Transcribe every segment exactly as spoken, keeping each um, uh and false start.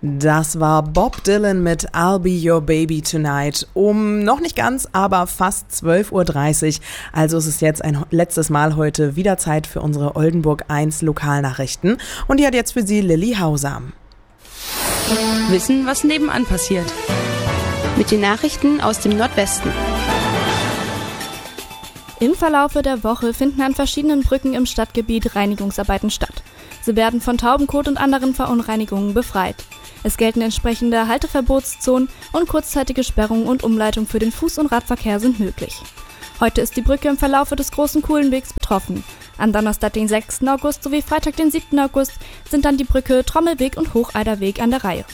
Das war Bob Dylan mit I'll Be Your Baby Tonight um noch nicht ganz, aber fast zwölf Uhr dreißig. Also ist es jetzt ein letztes Mal heute wieder Zeit für unsere Oldenburg eins Lokalnachrichten. Und die hat jetzt für Sie Lilly Hauser. Wissen, was nebenan passiert. Mit den Nachrichten aus dem Nordwesten. Im Verlaufe der Woche finden an verschiedenen Brücken im Stadtgebiet Reinigungsarbeiten statt. Sie werden von Taubenkot und anderen Verunreinigungen befreit. Es gelten entsprechende Halteverbotszonen und kurzzeitige Sperrungen und Umleitung für den Fuß- und Radverkehr sind möglich. Heute ist die Brücke im Verlaufe des Großen Kuhlenwegs betroffen. Am Donnerstag, den sechsten August sowie Freitag, den siebten August sind dann die Brücke Trommelweg und Hocheiderweg an der Reihe.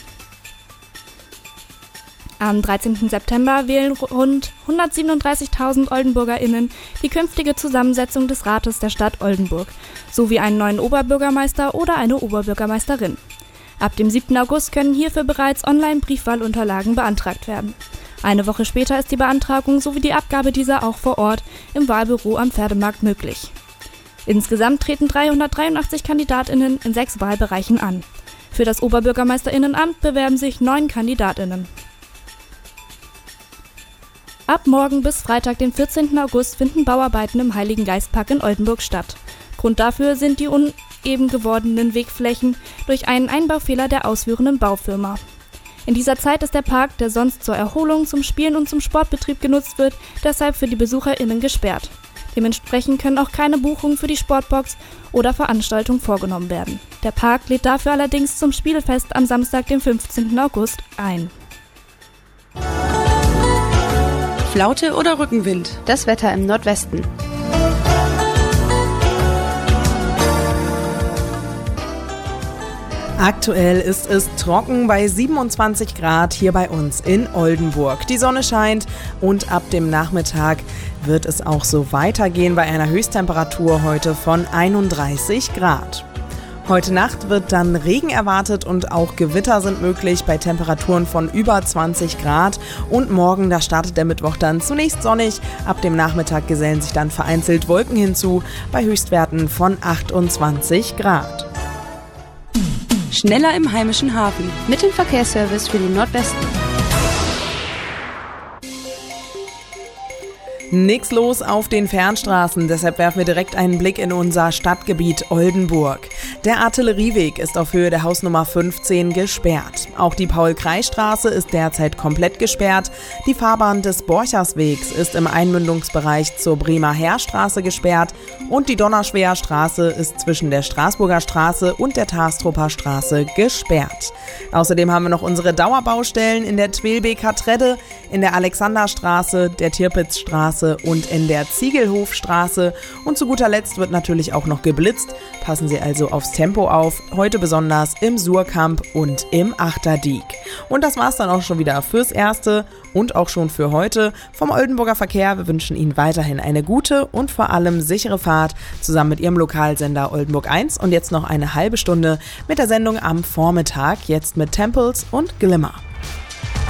Am dreizehnten September wählen rund hundertsiebenunddreißigtausend OldenburgerInnen die künftige Zusammensetzung des Rates der Stadt Oldenburg sowie einen neuen Oberbürgermeister oder eine Oberbürgermeisterin. Ab dem siebten August können hierfür bereits online Briefwahlunterlagen beantragt werden. Eine Woche später ist die Beantragung sowie die Abgabe dieser auch vor Ort im Wahlbüro am Pferdemarkt möglich. Insgesamt treten dreihundertdreiundachtzig KandidatInnen in sechs Wahlbereichen an. Für das OberbürgermeisterInnenamt bewerben sich neun KandidatInnen. Ab morgen bis Freitag, den vierzehnten August, finden Bauarbeiten im Heiligen Geistpark in Oldenburg statt. Grund dafür sind die uneben gewordenen Wegflächen durch einen Einbaufehler der ausführenden Baufirma. In dieser Zeit ist der Park, der sonst zur Erholung, zum Spielen und zum Sportbetrieb genutzt wird, deshalb für die BesucherInnen gesperrt. Dementsprechend können auch keine Buchungen für die Sportbox oder Veranstaltungen vorgenommen werden. Der Park lädt dafür allerdings zum Spielfest am Samstag, den fünfzehnten August, ein. Flaute oder Rückenwind? Das Wetter im Nordwesten. Aktuell ist es trocken bei siebenundzwanzig Grad hier bei uns in Oldenburg. Die Sonne scheint und ab dem Nachmittag wird es auch so weitergehen bei einer Höchsttemperatur heute von einunddreißig Grad. Heute Nacht wird dann Regen erwartet und auch Gewitter sind möglich bei Temperaturen von über zwanzig Grad. Und morgen, da startet der Mittwoch dann zunächst sonnig. Ab dem Nachmittag gesellen sich dann vereinzelt Wolken hinzu bei Höchstwerten von achtundzwanzig Grad. Schneller im heimischen Hafen. Mit dem Verkehrsservice für den Nordwesten. Nix los auf den Fernstraßen, deshalb werfen wir direkt einen Blick in unser Stadtgebiet Oldenburg. Der Artillerieweg ist auf Höhe der Hausnummer fünfzehn gesperrt. Auch die Paul-Kreis-Straße ist derzeit komplett gesperrt. Die Fahrbahn des Borcherswegs ist im Einmündungsbereich zur Bremer Heerstraße gesperrt und die Donnerschwer Straße ist zwischen der Straßburger Straße und der Tastrupper Straße gesperrt. Außerdem haben wir noch unsere Dauerbaustellen in der Twelbeker Tredde, in der Alexanderstraße, der Tirpitzstraße und in der Ziegelhofstraße. Und zu guter Letzt wird natürlich auch noch geblitzt. Passen Sie also aufs Tempo auf, heute besonders im Surkamp und im Achterdiek. Und das war's dann auch schon wieder fürs Erste und auch schon für heute vom Oldenburger Verkehr. Wir wünschen Ihnen weiterhin eine gute und vor allem sichere Fahrt zusammen mit Ihrem Lokalsender Oldenburg eins und jetzt noch eine halbe Stunde mit der Sendung am Vormittag, jetzt mit Temples und Glimmer.